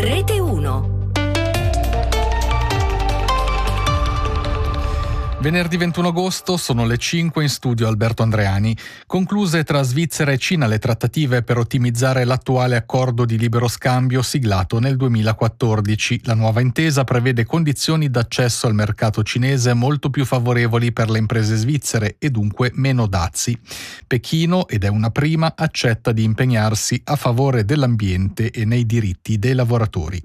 Rete 1. Venerdì 21 agosto sono le 5 in studio Alberto Andreani. Concluse tra Svizzera e Cina le trattative per ottimizzare l'attuale accordo di libero scambio siglato nel 2014. La nuova intesa prevede condizioni d'accesso al mercato cinese molto più favorevoli per le imprese svizzere e dunque meno dazi. Pechino, ed è una prima, accetta di impegnarsi a favore dell'ambiente e nei diritti dei lavoratori.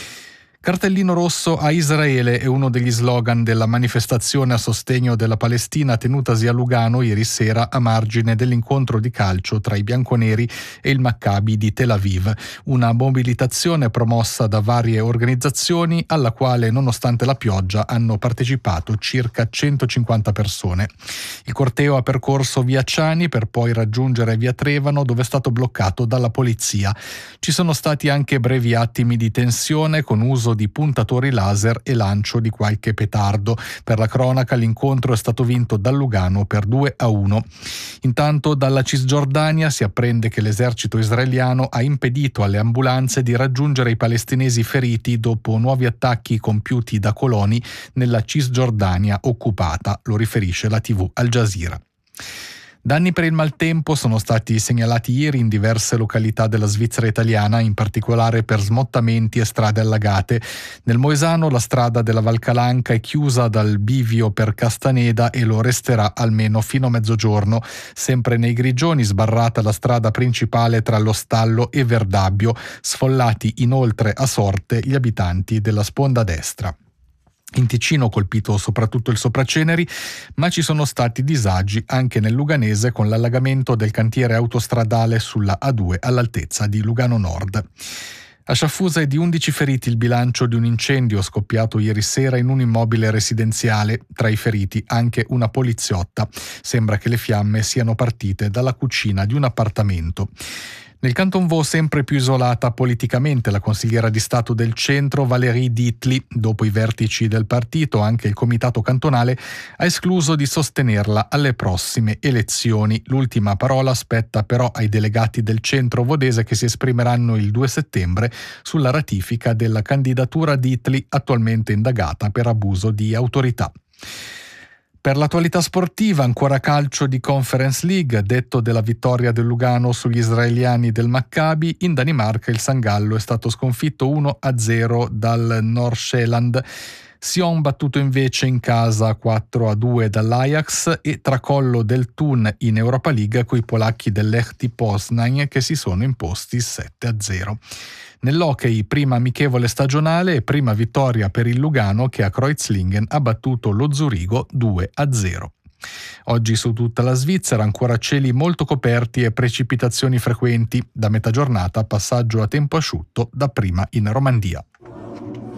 Cartellino rosso a Israele è uno degli slogan della manifestazione a sostegno della Palestina tenutasi a Lugano ieri sera a margine dell'incontro di calcio tra i bianconeri e il Maccabi di Tel Aviv, una mobilitazione promossa da varie organizzazioni alla quale, nonostante la pioggia, hanno partecipato circa 150 persone. Il corteo ha percorso via Ciani per poi raggiungere via Trevano, dove è stato bloccato dalla polizia. Ci sono stati anche brevi attimi di tensione con uso di puntatori laser e lancio di qualche petardo. Per la cronaca l'incontro è stato vinto dal Lugano per 2-1. Intanto dalla Cisgiordania si apprende che l'esercito israeliano ha impedito alle ambulanze di raggiungere i palestinesi feriti dopo nuovi attacchi compiuti da coloni nella Cisgiordania occupata, lo riferisce la TV Al Jazeera. Danni per il maltempo sono stati segnalati ieri in diverse località della Svizzera italiana, in particolare per smottamenti e strade allagate. Nel Moesano la strada della Valcalanca è chiusa dal bivio per Castaneda e lo resterà almeno fino a mezzogiorno. Sempre nei Grigioni sbarrata la strada principale tra lo Stallo e Verdabbio, sfollati inoltre a sorte gli abitanti della sponda destra. In Ticino colpito soprattutto il Sopraceneri, ma ci sono stati disagi anche nel Luganese con l'allagamento del cantiere autostradale sulla A2 all'altezza di Lugano Nord. A Sciaffusa è di 11 feriti il bilancio di un incendio scoppiato ieri sera in un immobile residenziale. Tra i feriti anche una poliziotta. Sembra che le fiamme siano partite dalla cucina di un appartamento. Nel Canton Vaud, sempre più isolata politicamente, la consigliera di Stato del centro Valérie Dietly, dopo i vertici del partito, anche il comitato cantonale ha escluso di sostenerla alle prossime elezioni. L'ultima parola spetta però ai delegati del centro vodese che si esprimeranno il 2 settembre sulla ratifica della candidatura Dietly, attualmente indagata per abuso di autorità. Per l'attualità sportiva, ancora calcio di Conference League, detto della vittoria del Lugano sugli israeliani del Maccabi. In Danimarca il San Gallo è stato sconfitto 1-0 dal Nordsjælland. Sion battuto invece in casa 4-2 dall'Ajax e tracollo del Thun in Europa League coi polacchi dell'Lechti Poznań che si sono imposti 7-0. Nell'hockey prima amichevole stagionale e prima vittoria per il Lugano che a Kreuzlingen ha battuto lo Zurigo 2-0. Oggi su tutta la Svizzera ancora cieli molto coperti e precipitazioni frequenti. Da metà giornata passaggio a tempo asciutto, dapprima in Romandia.